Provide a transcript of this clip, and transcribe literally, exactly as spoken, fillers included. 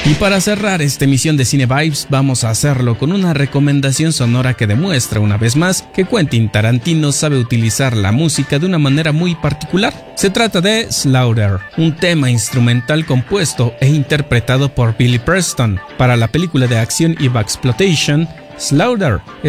Y para cerrar esta emisión de Cine Vibes, vamos a hacerlo con una recomendación sonora que demuestra una vez más que Quentin Tarantino sabe utilizar la música de una manera muy particular. Se trata de Slaughter, un tema instrumental compuesto e interpretado por Billy Preston para la película de acción Blaxploitation. Slaughter